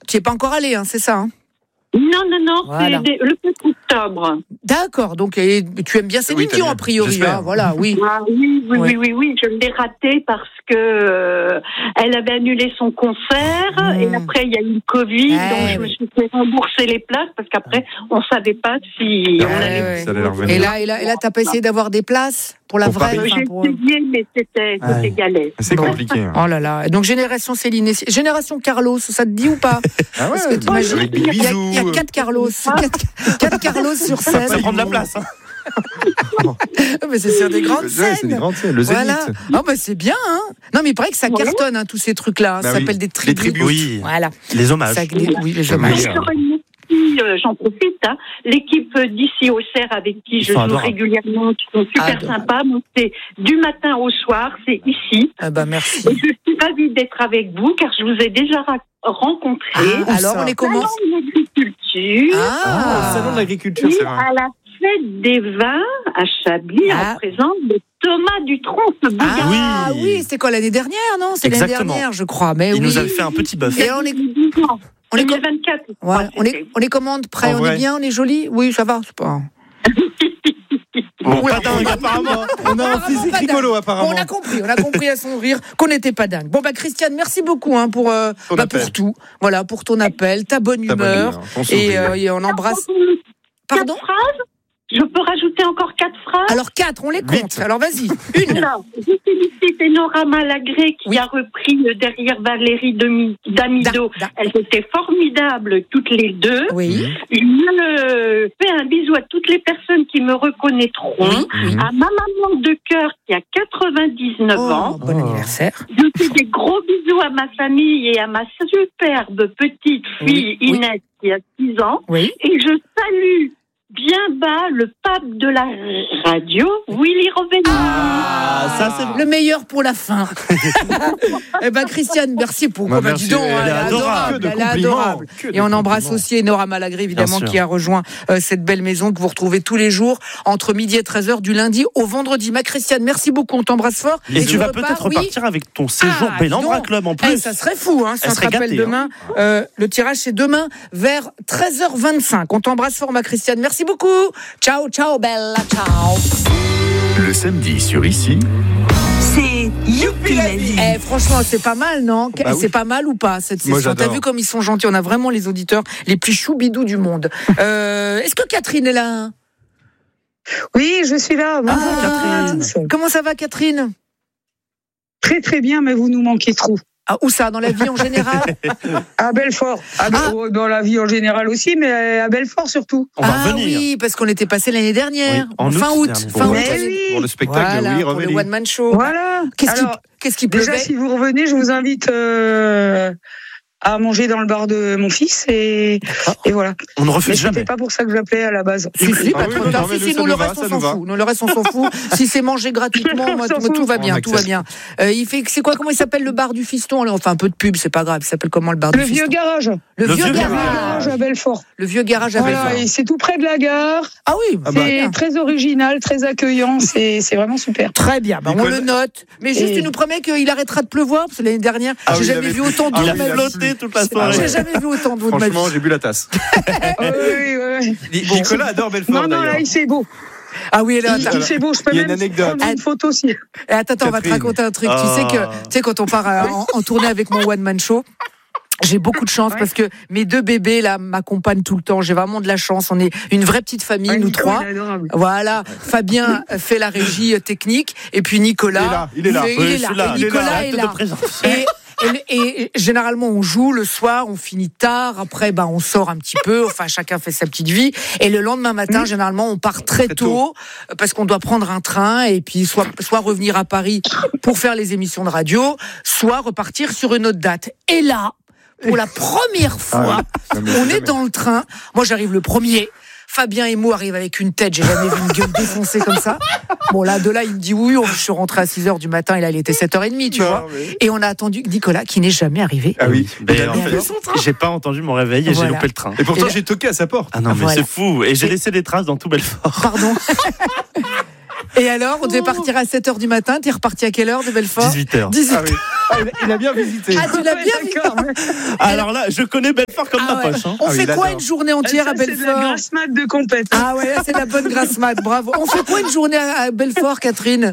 Tu n'y es pas encore allé, hein, c'est ça, hein? Non, Voilà. c'est le 4 octobre. D'accord, donc tu aimes bien Céline Dion, a priori, hein, voilà, oui. Ah, oui, je l'ai raté parce que elle avait annulé son concert et après il y a eu le Covid, donc je me suis fait rembourser les places parce qu'après on savait pas si on allait. Ça allait leur venir. Et là, t'as pas essayé d'avoir des places pour la vraie? J'ai essayé, mais c'était galère. C'est compliqué. Hein. Oh là là. Et donc génération Céline, génération Carlos, ça te dit ou pas? Ah ouais, Parce que t'imagines, avec des il y bisous. a 4 Carlos, 4 Carlos sur scène. Ça prend de la place. Hein. Mais c'est sur des grandes scènes. C'est des grandes scènes. Le Zénith. Voilà. Ah bah c'est bien, hein. Non mais il paraît que ça cartonne, hein, tous ces trucs-là. Bah Ça s'appelle des tribus. Les tribus. Oui. Voilà. Les hommages. Oui, les hommages. J'en profite, hein. L'équipe d'ici au Cerf avec qui je joue régulièrement, qui sont super sympas. Donc c'est du matin au soir, c'est ici. Ah bah merci. Et je suis ravie d'être avec vous car je vous ai déjà rencontré. Alors on est comment? Salon de l'agriculture. Salon de l'agriculture, c'est vrai. À la fête des vins à Chablis, en présence de Thomas Dutronc. Ah oui, c'était quoi l'année dernière, non? C'est l'année dernière, je crois. Mais il nous avait fait un petit bœuf. Et on est 2024. Ouais, on est commande prêt, on est bien, on est joli. Oui, ça va, c'est pas. Bon, pas dingue, apparemment. On a un physique rigolo, apparemment. On a compris à son rire qu'on n'était pas dingue. Bon, Christiane, merci beaucoup hein, pour tout. Voilà, pour ton appel, ta bonne humeur. Et on embrasse. Pardon? 4 phrases? Je peux rajouter encore 4 phrases? Alors 4, on les compte. Alors vas-y, une. Alors, je félicite Nora Malagré qui a repris derrière Valérie Damido. Elles étaient formidables toutes les deux. Oui. Je fais un bisou à toutes les personnes qui me reconnaîtront. À ma maman de cœur qui a 99 ans. Bon anniversaire. Je fais des gros bisous à ma famille et à ma superbe petite fille Inès qui a 6 ans. Oui. Et je salue bien bas le pape de la radio, Willy Revenus. Ça c'est le meilleur pour la fin. Eh ben Christiane, merci pour merci. Dis donc, Elle est adorable. Et on embrasse aussi Nora Malagré, évidemment, qui a rejoint cette belle maison que vous retrouvez tous les jours entre midi et 13h du lundi au vendredi. Ma Christiane, merci beaucoup, on t'embrasse fort. Et tu vas peut-être repartir avec ton séjour Bellambra Club en plus. Ça serait fou, hein, si on te rappelle demain. Le tirage c'est demain vers 13h25. On t'embrasse fort, ma Christiane. Merci beaucoup. Ciao, ciao, bella, ciao. Le samedi sur Ici. C'est Youpi la vie. Franchement, c'est pas mal, non? C'est pas mal ou pas, cette session? T'as vu comme ils sont gentils? On a vraiment les auditeurs les plus choubidous du monde. Est-ce que Catherine est là? Oui, je suis là. Bonjour, Catherine. Comment ça va, Catherine? Très très bien, mais vous nous manquez trop. Ah, où ça? Dans la vie en général? À Belfort. Dans la vie en général aussi, mais à Belfort surtout. On va revenir. Oui, parce qu'on était passé l'année dernière. Oui, fin août. Pour le spectacle de Willy pour le Revenus. One Man Show. Voilà. Qu'est-ce qui pleuvait? Déjà, si vous revenez, je vous invite à manger dans le bar de mon fils et voilà. On ne refuse jamais. C'était pas pour ça que j'appelais à la base. Si, pas trop tard. Nous, le reste, on s'en fout. Nous, le reste, on s'en fout. Si c'est mangé gratuitement, moi, tout va bien, tout va bien. C'est quoi, comment il s'appelle le bar du fiston? Alors, enfin, un peu de pub, c'est pas grave. Il s'appelle comment le bar du fiston? Le vieux garage. Le vieux garage à Belfort. Le vieux garage à Belfort. Et c'est tout près de la gare. Ah oui, c'est très original, très accueillant. C'est vraiment super. Très bien. On le note. Mais juste, tu nous promets qu'il arrêtera de pleuvoir, parce que l'année dernière, j'ai jamais vu autant d'eau. Il a flotté toute la soirée. J'ai jamais vu autant d'eau de ma vie. Franchement, j'ai bu la tasse. Oui. Nicolas adore Belfort. Non, là, il fait beau. Ah oui, il fait beau. Je peux même prendre une photo aussi. Attends, on va te raconter un truc. Tu sais quand on part en tournée avec mon One Man Show, j'ai beaucoup de chance parce que mes 2 bébés là m'accompagnent tout le temps. J'ai vraiment de la chance. On est une vraie petite famille, nous 3. Voilà. Fabien fait la régie technique et puis Nicolas. Il est là. Et Nicolas est là. Et généralement, on joue le soir, on finit tard. Après, on sort un petit peu. Enfin, chacun fait sa petite vie. Et le lendemain matin, généralement, on part très tôt parce qu'on doit prendre un train et puis soit revenir à Paris pour faire les émissions de radio, soit repartir sur une autre date. Et là, pour la première fois, on est dans le train. Moi, j'arrive le premier. Fabien Emo arrive avec une tête, j'ai jamais vu une gueule défoncée comme ça. Bon, là, il me dit oui, je suis rentré à 6h du matin, et là, il était 7h30, tu vois. Mais... Et on a attendu Nicolas, qui n'est jamais arrivé. Ah oui. En fait, j'ai pas entendu mon réveil et j'ai loupé le train. Et pourtant, j'ai toqué à sa porte. Ah non, mais c'est fou. Et j'ai laissé des traces dans tout Belfort. Pardon. Et alors, on devait partir à 7h du matin, t'es reparti à quelle heure de Belfort? 18h. Ah oui. Il a bien visité. Ah, tu l'as bien vu. Alors là, je connais Belfort comme ma poche. On fait quoi une journée entière à Belfort? C'est de la grasse mat de compète. Ah ouais, là, c'est de la bonne grasse mat, bravo. On fait quoi une journée à Belfort, Catherine?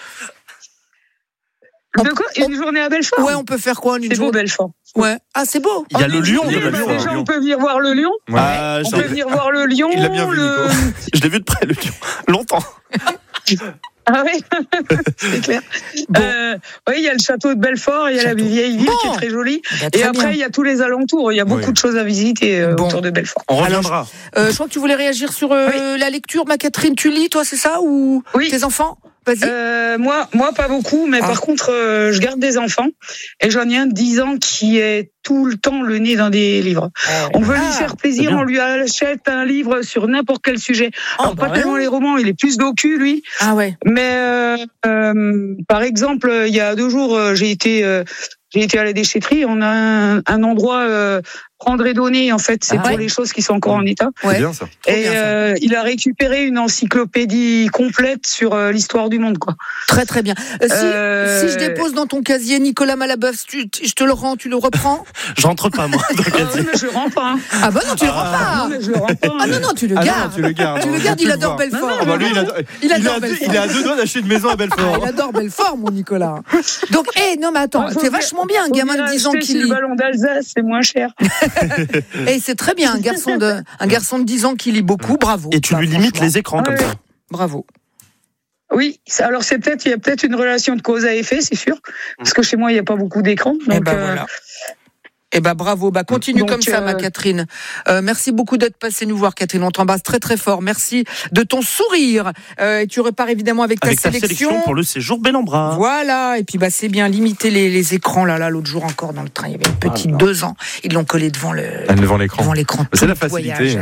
De quoi? Une journée à Belfort? Ouais, on peut faire quoi une journée? C'est beau, Belfort. Ouais. Ah, c'est beau. Il y a le lion de Belfort. Déjà, on peut venir voir le lion. Ouais. On peut venir voir le lion. Il l'a bien vu, Nico. Je l'ai vu de près, le lion. Longtemps. Ah oui, c'est clair. Oui, il y a le château de Belfort, il y a la vieille ville qui est très jolie. Et après, il y a tous les alentours. Il y a beaucoup de choses à visiter autour de Belfort. On reviendra. Je crois que tu voulais réagir sur la lecture, ma Catherine. Tu lis, toi, c'est ça? Ou tes enfants? Vas-y. Moi, pas beaucoup, mais par contre, je garde des enfants. Et j'en ai un de 10 ans qui est tout le temps le nez dans des livres. On veut lui faire plaisir, on lui achète un livre sur n'importe quel sujet. Alors, pas tellement les romans, il est plus docu, lui. Ah ouais. Mais, par exemple, il y a 2 jours, j'ai été à la déchetterie. On a un endroit prendre et donner, en fait, c'est pour les choses qui sont encore en état. C'est bien ça. Et il a récupéré une encyclopédie complète sur l'histoire du monde, quoi. Très très bien. Si je dépose dans ton casier Nicolas Malabeuf, je te le rends, tu le reprends? Je rentre pas, moi, dans le casier. Mais je le rends pas. Ah bah non, tu le rends pas. Non, mais je le rends pas. Ah non, tu le gardes. Tu le gardes. Tu le gardes, il adore Belfort. Ah bah lui, il adore Belfort. est à 2 doigts d'acheter une maison à Belfort. Il adore Belfort, mon Nicolas. Donc, non mais attends, c'est vachement bien, un gamin de 10 ans qui lit. Le ballon d'Alsace, c'est moins cher. Et c'est très bien, un garçon de 10 ans qui lit beaucoup, bravo. Et tu lui limites les écrans comme ça. Bravo. Oui, alors il y a peut-être une relation de cause à effet, c'est sûr, parce que chez moi il n'y a pas beaucoup d'écrans. Donc voilà. Eh ben bravo, continue comme ça, ma Catherine. Merci beaucoup d'être passée nous voir, Catherine. On t'embrasse très très fort. Merci de ton sourire. Et tu repars évidemment avec ta sélection pour le séjour Bel-en-Bras. Voilà. Et puis c'est bien limiter les écrans là. L'autre jour encore dans le train, il y avait une petite 2 ans. Ils l'ont collé devant l'écran. C'est la facilité.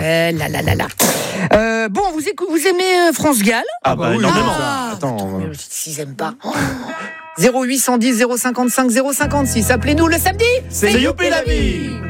Bon, vous aimez France Gall? Ah bah énormément. Attends. S'ils aiment pas. 0810 055 056. Appelez-nous le samedi. C'est Youpi la vie.